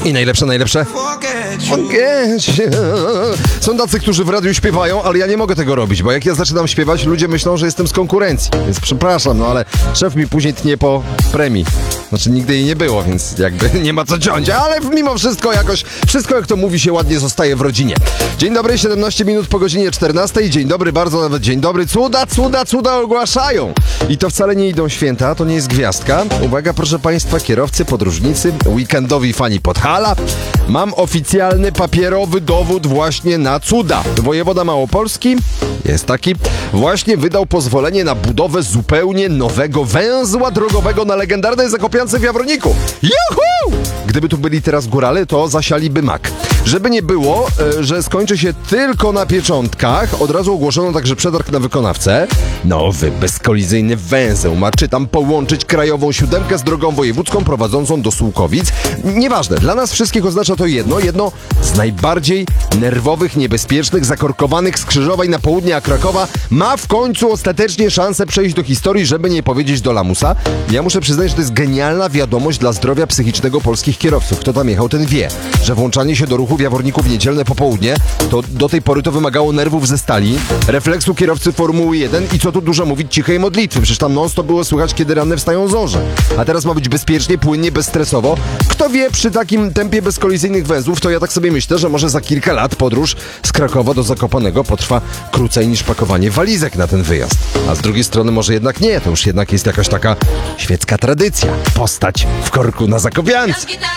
I najlepsze. Są tacy, którzy w radiu śpiewają, ale ja nie mogę tego robić, bo jak ja zaczynam śpiewać, ludzie myślą, że jestem z konkurencji. Więc przepraszam, no ale szef mi później tnie po premii. Znaczy nigdy jej nie było, więc jakby nie ma co ciąć, ale mimo wszystko jakoś, wszystko jak to mówi się ładnie zostaje w rodzinie. Dzień dobry, 17 minut po godzinie 14. Dzień dobry, bardzo nawet dzień dobry. Cuda ogłaszają. I to wcale nie idą święta, to nie jest gwiazdka. Uwaga, proszę państwa, kierowcy, podróżnicy, weekendowi fani Podhala. Mam oficjalny papierowy dowód właśnie na cuda. Wojewoda Małopolski, jest taki, właśnie wydał pozwolenie na budowę zupełnie nowego węzła drogowego na legendarnej Zakopiance w Jaworniku. Juhu! Gdyby tu byli teraz górale, to zasialiby mak. Żeby nie było, że skończy się tylko na pieczątkach, od razu ogłoszono także przetarg na wykonawcę. Nowy, bezkolizyjny węzeł ma tam połączyć krajową 7 z drogą wojewódzką prowadzącą do Sułkowic. Nieważne, dla nas wszystkich oznacza to jedno z najbardziej nerwowych, niebezpiecznych, zakorkowanych skrzyżowań na południe Krakowa ma w końcu ostatecznie szansę przejść do historii, żeby nie powiedzieć do lamusa. Ja muszę przyznać, że to jest genialna wiadomość dla zdrowia psychicznego polskich kierowców. Kto tam jechał, ten wie, że włączanie się do ruchu w Jaworniku w niedzielne popołudnie, to do tej pory to wymagało nerwów ze stali, refleksu kierowcy Formuły 1 i co tu dużo mówić, cichej modlitwy. Przecież tam non-stop było słychać, kiedy ranne wstają zorze. A teraz ma być bezpiecznie, płynnie, bezstresowo. Kto wie, przy takim tempie bezkolizyjnych węzłów, to ja tak sobie myślę, że może za kilka lat podróż z Krakowa do Zakopanego potrwa krócej niż pakowanie walizek na ten wyjazd. A z drugiej strony może jednak nie, to już jednak jest jakaś taka świecka tradycja. Postać w korku na Zakopiance.